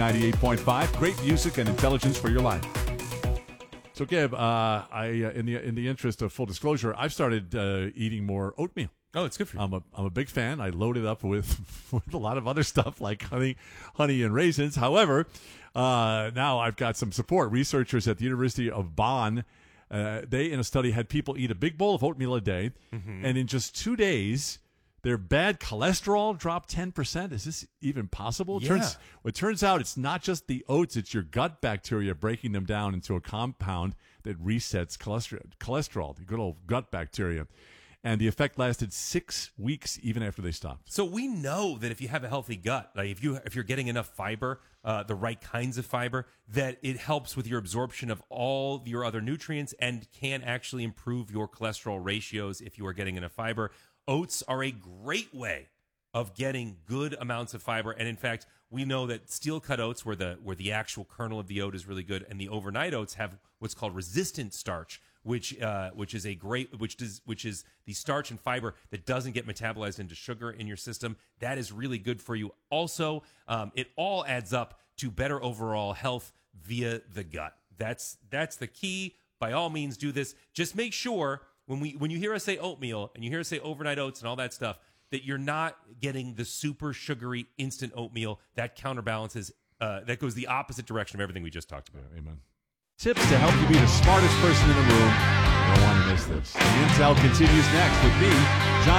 98.5, great music and intelligence for your life. So, Gib, in the interest of full disclosure, I've started eating more oatmeal. Oh, it's good for you. I'm a big fan. I load it up with a lot of other stuff like honey and raisins. However, now I've got some support. Researchers at the University of Bonn, they in a study had people eat a big bowl of oatmeal a day, and in just 2 days, their bad cholesterol dropped 10%. Is this even possible? It turns out it's not just the oats, it's your gut bacteria breaking them down into a compound that resets cholesterol, the good old gut bacteria. And the effect lasted 6 weeks even after they stopped. So we know that if you have a healthy gut, like if you're getting enough fiber, the right kinds of fiber, that it helps with your absorption of all your other nutrients and can actually improve your cholesterol ratios if you are getting enough fiber. Oats are a great way of getting good amounts of fiber, and in fact, we know that steel-cut oats, where the actual kernel of the oat is really good, and the overnight oats have what's called resistant starch, which is the starch and fiber that doesn't get metabolized into sugar in your system. That is really good for you. Also, it all adds up to better overall health via the gut. That's the key. By all means, do this. Just make sure when you hear us say oatmeal and you hear us say overnight oats and all that stuff, that you're not getting the super sugary instant oatmeal that counterbalances, that goes the opposite direction of everything we just talked about. Yeah, amen. Tips to help you be the smartest person in the room. You don't want to miss this. The Intel continues next with me, John.